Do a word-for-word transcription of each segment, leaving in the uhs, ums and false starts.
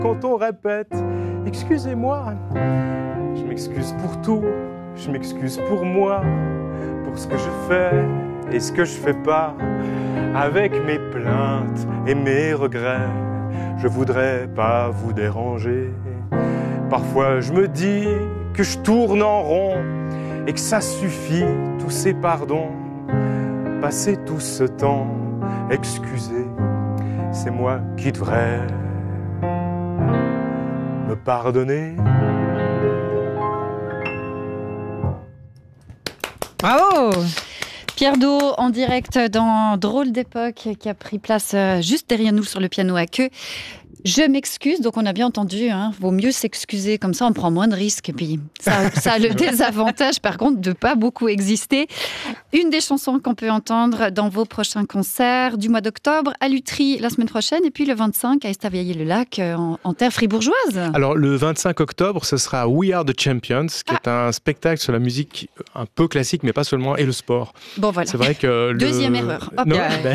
quand on répète « Excusez-moi ». Je m'excuse pour tout, je m'excuse pour moi, pour ce que je fais et ce que je fais pas. Avec mes plaintes et mes regrets, je voudrais pas vous déranger. Parfois je me dis que je tourne en rond et que ça suffit, tous ces pardons. Passer tout ce temps, excusez, c'est moi qui devrais me pardonner. Bravo! Pierre Dault en direct dans Drôle d'époque qui a pris place juste derrière nous sur le piano à queue. Je m'excuse, donc on a bien entendu, hein, vaut mieux s'excuser, comme ça on prend moins de risques. Et puis ça, ça a le désavantage par contre de pas beaucoup exister. Une des chansons qu'on peut entendre dans vos prochains concerts du mois d'octobre à Lutry la semaine prochaine et puis le vingt-cinq à Estavayer-le-Lac en, en terre fribourgeoise. Alors le vingt-cinq octobre, ce sera We Are the Champions, qui ah. est un spectacle sur la musique un peu classique, mais pas seulement, et le sport. Bon voilà. C'est vrai que le... Deuxième erreur. Hop, non, ben...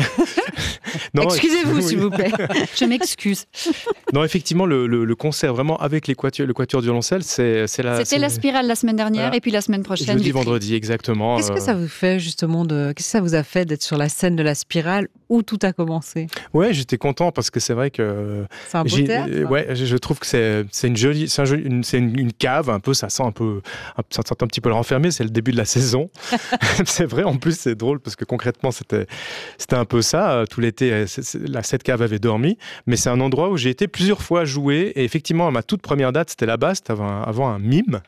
non, excusez-vous oui. s'il vous plaît. Je m'excuse. Non, effectivement, le, le, le concert vraiment avec les quatuors, le quatuor de violoncelle, c'est, c'est la... C'était c'est... la Spirale la semaine dernière voilà. et puis la semaine prochaine. Jeudi, vendredi, exactement. Qu'est-ce que ça vous fait justement de... Qu'est-ce que ça vous a fait d'être sur la scène de la Spirale où tout a commencé? Ouais, j'étais content parce que c'est vrai que... C'est un beau théâtre. Ouais, je trouve que c'est, c'est une jolie... C'est, un joli, une, c'est une, une cave, un peu, ça sent un peu... Ça sent un petit peu le renfermé, c'est le début de la saison. C'est vrai, en plus, c'est drôle parce que concrètement, c'était, c'était un peu ça. Tout l'été, c'est, c'est, la, cette cave avait dormi, mais c'est un endroit où j'ai été plusieurs fois jouer et effectivement ma toute première date c'était là-bas, c'était avant un, avant un mime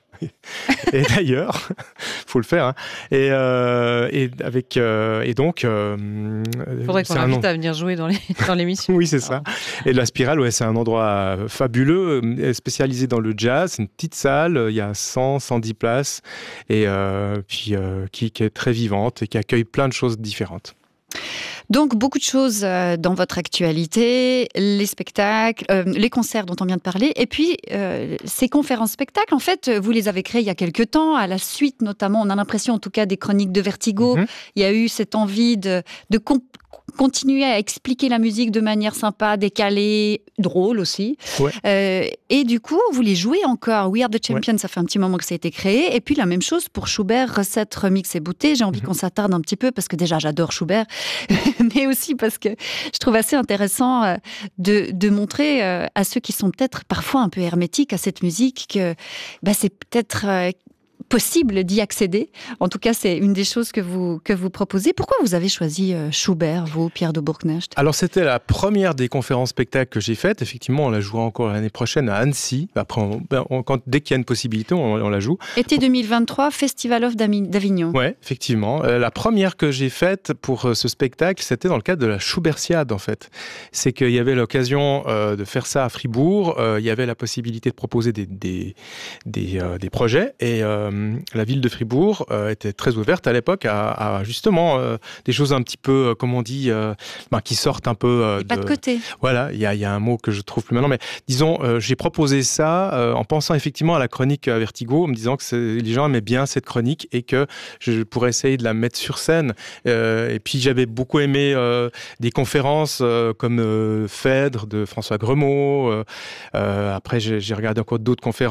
et d'ailleurs faut le faire hein. et, euh, et avec euh, et donc euh, faudrait qu'on l'invite à venir jouer dans, les, dans l'émission. Oui c'est ça. Et la Spirale ouais c'est un endroit fabuleux spécialisé dans le jazz, c'est une petite salle, il y a cent, cent dix places et euh, puis euh, qui, qui est très vivante et qui accueille plein de choses différentes. Donc, beaucoup de choses dans votre actualité, les spectacles, euh, les concerts dont on vient de parler, et puis euh, ces conférences-spectacles, en fait, vous les avez créés il y a quelques temps, à la suite notamment, on a l'impression en tout cas des chroniques de Vertigo, mm-hmm. il y a eu cette envie de, de comp- continuer à expliquer la musique de manière sympa, décalée, drôle aussi. Ouais. Euh, et du coup, vous les jouez encore. We Are the Champions, ouais. ça fait un petit moment que ça a été créé. Et puis la même chose pour Schubert, recette, remix et beauté. J'ai envie mm-hmm. qu'on s'attarde un petit peu parce que déjà j'adore Schubert, mais aussi parce que je trouve assez intéressant de, de montrer à ceux qui sont peut-être parfois un peu hermétiques à cette musique que bah, c'est peut-être possible d'y accéder. En tout cas, c'est une des choses que vous, que vous proposez. Pourquoi vous avez choisi Schubert, vous, Pierre Dault Bourgnecht ? Alors, c'était la première des conférences spectacles que j'ai faites. Effectivement, on la jouera encore l'année prochaine à Annecy. Après, on, on, quand, dès qu'il y a une possibilité, on, on la joue. Été deux mille vingt-trois, Festival of d'Avignon. Oui, effectivement. Euh, la première que j'ai faite pour euh, ce spectacle, c'était dans le cadre de la Schubertiade, en fait. C'est qu'il y avait l'occasion euh, de faire ça à Fribourg. Euh, il y avait la possibilité de proposer des, des, des, euh, des projets. Et euh, la ville de Fribourg euh, était très ouverte à l'époque à, à justement euh, des choses un petit peu, euh, comme on dit, euh, ben, qui sortent un peu... Euh, de... Pas de côté. Voilà, il y a, y a un mot que je trouve plus maintenant, mais disons, euh, j'ai proposé ça euh, en pensant effectivement à la chronique à Vertigo, en me disant que c'est, les gens aimaient bien cette chronique et que je pourrais essayer de la mettre sur scène. Euh, et puis j'avais beaucoup aimé euh, des conférences euh, comme euh, Phèdre de François Gremaud. Euh, euh, après, j'ai, j'ai regardé encore d'autres conférences